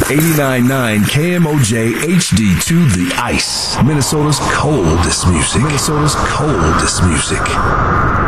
89.9 KMOJ HD2 The Ice. Minnesota's coldest music. Minnesota's coldest music.